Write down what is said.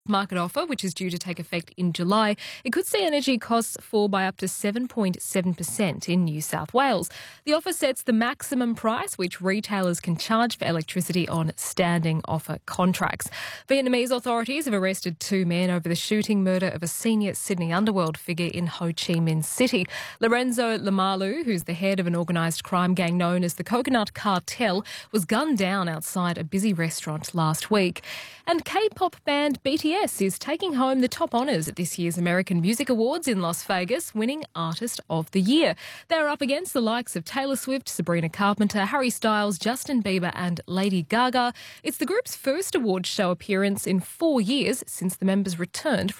market offer, which is due to take effect in July, it could see energy costs fall by up to 7.7% in New South Wales. The offer sets the maximum price which retailers can charge for electricity on standing offer contracts. Vietnamese authorities have arrested two men over the shooting murder of a senior Sydney underworld figure in Ho Chi Minh City. Lorenzo Lamalu, who's the head of an organised crime gang known as the Coconut Cartel, was gunned down outside a busy restaurant last week. And K-pop band BTS is taking home the top honours at this year's American Music Awards in Las Vegas, winning Artist of the Year. They're up against the likes of Taylor Swift, Sabrina Carpenter, Harry Styles, Justin Bieber and Lady Gaga. It's the group's first awards show appearance in 4 years since the members returned